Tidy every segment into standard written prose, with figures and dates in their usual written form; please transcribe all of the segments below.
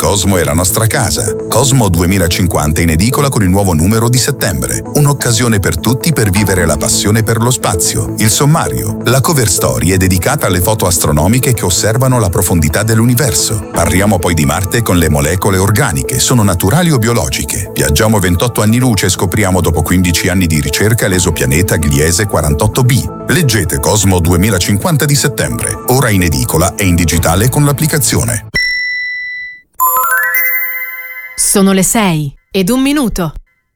Cosmo è la nostra casa. Cosmo 2050 in edicola con il nuovo numero di settembre. Un'occasione per tutti per vivere la passione per lo spazio. Il sommario. La cover story è dedicata alle foto astronomiche che osservano la profondità dell'universo. Parliamo poi di Marte con le molecole organiche. Sono naturali o biologiche? Viaggiamo 28 anni luce e scopriamo dopo 15 anni di ricerca l'esopianeta Gliese 48b. Leggete Cosmo 2050 di settembre. Ora in edicola e in digitale con l'applicazione. Sono le 6:01.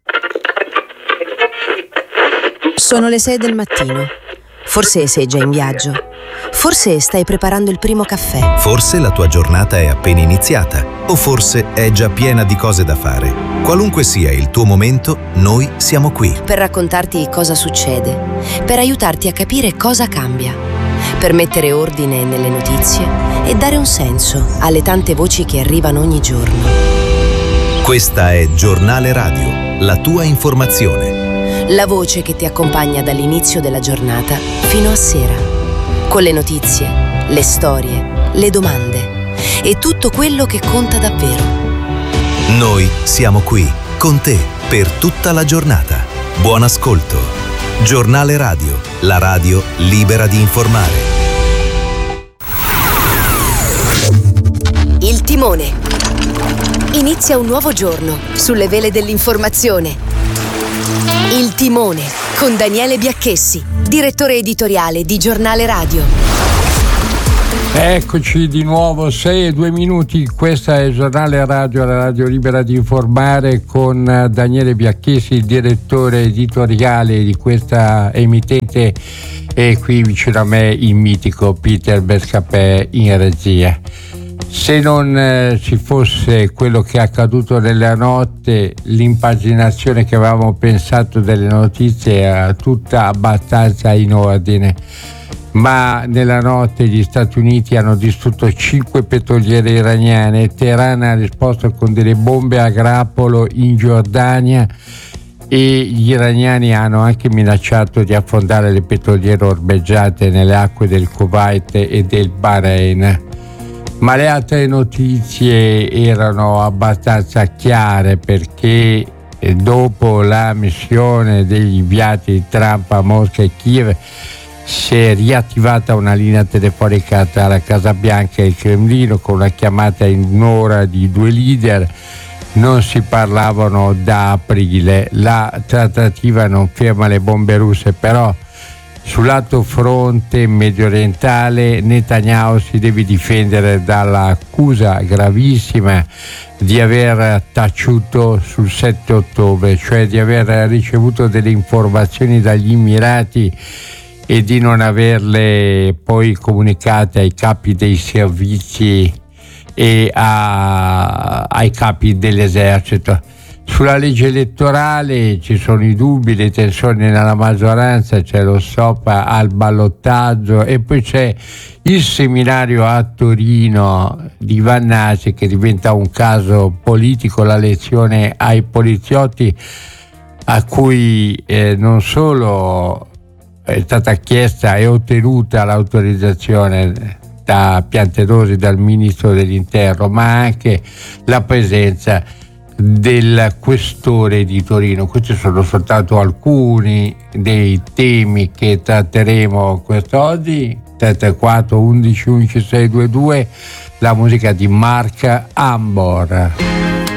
Sono le 6 del mattino. Forse sei già in viaggio. Forse stai preparando il primo caffè. Forse la tua giornata è appena iniziata. O forse è già piena di cose da fare. Qualunque sia il tuo momento, noi siamo qui. Per raccontarti cosa succede. Per aiutarti a capire cosa cambia. Per mettere ordine nelle notizie e dare un senso alle tante voci che arrivano ogni giorno. Questa è Giornale Radio, la tua informazione. La voce che ti accompagna dall'inizio della giornata fino a sera. Con le notizie, le storie, le domande e tutto quello che conta davvero. Noi siamo qui, con te, per tutta la giornata. Buon ascolto. Giornale Radio, la radio libera di informare. Il timone. Inizia un nuovo giorno sulle vele dell'informazione. Il timone con Daniele Biacchessi, direttore editoriale di Giornale Radio. Eccoci di nuovo, 6:02. Questa è Giornale Radio, la radio libera di informare, con Daniele Biacchessi, direttore editoriale di questa emittente, e qui vicino a me il mitico Peter Bescapè in regia. Se non ci fosse quello che è accaduto nella notte, l'impaginazione che avevamo pensato delle notizie era tutta abbastanza in ordine. Ma nella notte gli Stati Uniti hanno distrutto 5 petroliere iraniane, Teheran ha risposto con delle bombe a grappolo in Giordania e gli iraniani hanno anche minacciato di affondare le petroliere ormeggiate nelle acque del Kuwait e del Bahrain. Ma le altre notizie erano abbastanza chiare, perché dopo la missione degli inviati di Trump a Mosca e Kiev si è riattivata una linea telefonica tra la Casa Bianca e il Cremlino, con una chiamata in un'ora di 2 leader. Non si parlavano da aprile. La trattativa non ferma le bombe russe, però sul lato fronte medio orientale Netanyahu si deve difendere dall'accusa gravissima di aver taciuto sul 7 ottobre, cioè di aver ricevuto delle informazioni dagli Emirati e di non averle poi comunicate ai capi dei servizi e ai capi dell'esercito. Sulla legge elettorale ci sono i dubbi, le tensioni nella maggioranza, c'è lo stop al ballottaggio e poi c'è il seminario a Torino di Vannacci, che diventa un caso politico, la lezione ai poliziotti, a cui non solo è stata chiesta e ottenuta l'autorizzazione da Piantedosi, dal ministro dell'Interno, ma anche la presenza del questore di Torino. Questi sono soltanto alcuni dei temi che tratteremo quest'oggi. 334 11 11 622, la musica di Mark Ambor.